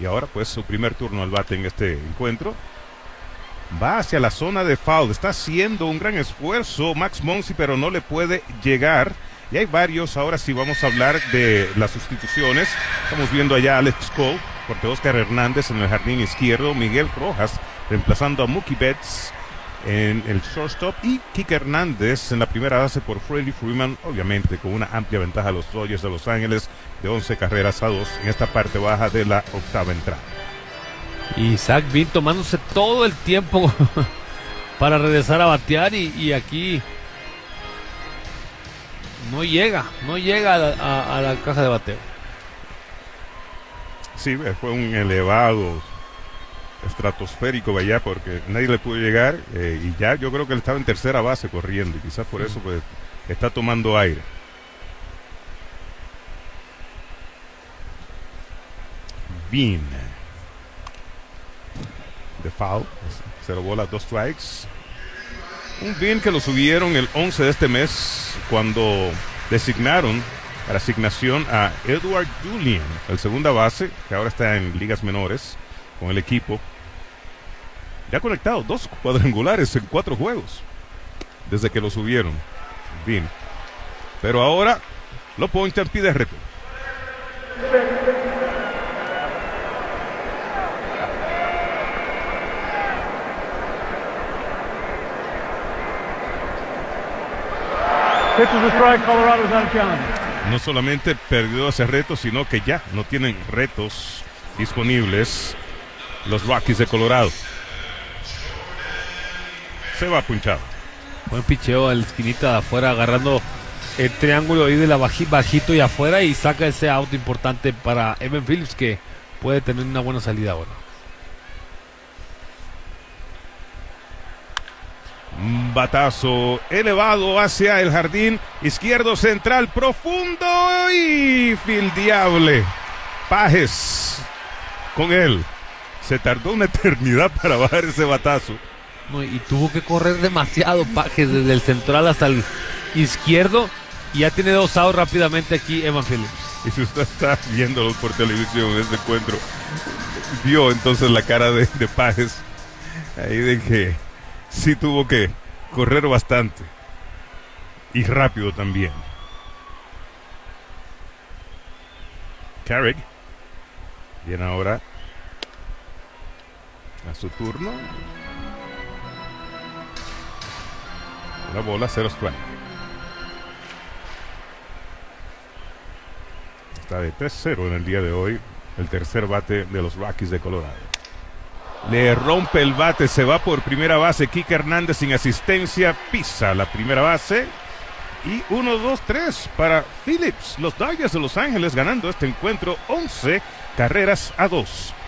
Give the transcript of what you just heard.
Y ahora pues su primer turno al bate en este encuentro. Va hacia la zona de foul. Está haciendo un gran esfuerzo Max Muncy, pero no le puede llegar. Y hay varios. Ahora sí vamos a hablar de las sustituciones. Estamos viendo allá a Alex Cole porque Oscar Hernández en el jardín izquierdo. Miguel Rojas reemplazando a Mookie Betts en el shortstop. Y Kike Hernández en la primera base por Freddie Freeman. Obviamente con una amplia ventaja a los Dodgers de Los Ángeles de 11 carreras a 2 en esta parte baja de la octava entrada. Y Zach Veen tomándose todo el tiempo para regresar a batear y aquí no llega a la caja de bateo. Sí, fue un elevado estratosférico allá porque nadie le pudo llegar y ya yo creo que él estaba en tercera base corriendo y quizás por eso pues está tomando aire. Veen de foul, 0 bolas, 2 strikes. Un Veen que lo subieron el 11 de este mes cuando designaron para asignación a Edward Julian, el segunda base, que ahora está en ligas menores con el equipo. Ya ha conectado 2 cuadrangulares en 4 juegos desde que lo subieron. Veen. Pero ahora lo ponchan, pide reto. No solamente perdió ese reto, sino que ya no tienen retos disponibles los Rockies de Colorado. Se va punchado. Buen picheo a la esquinita de afuera, agarrando el triángulo ahí de la bajito y afuera, y saca ese out importante para Evan Phillips, que puede tener una buena salida ahora. Un batazo elevado hacia el jardín izquierdo central profundo y fildeable. Pages con él. Se tardó una eternidad para bajar ese batazo. No, y tuvo que correr demasiado Pages desde el central hasta el izquierdo, y ya tiene 2 outs rápidamente aquí Evan Phillips. Y si usted está viéndolo por televisión en este encuentro, vio entonces la cara de Pages ahí de que sí tuvo que correr bastante y rápido también. Carrick viene ahora a su turno. Una bola, 0 strike. Está de 3-0 en el día de hoy el tercer bate de los Rockies de Colorado. Le rompe el bate, se va por primera base Kike Hernández sin asistencia, pisa la primera base y 1-2-3 para Phillips. Los Dodgers de Los Ángeles ganando este encuentro 11 carreras a 2.